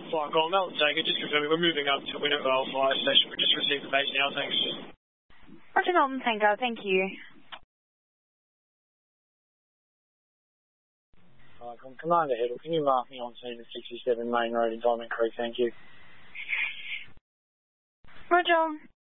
Flight Call, Melton Taker, just confirming we're moving up to Winnow Vale Fire Station. We're just received the base now, thanks. Roger, Melton Tango, thank you. From Commander Heddle, can you mark me on scene at 67 Main Road in Diamond Creek, thank you. Roger.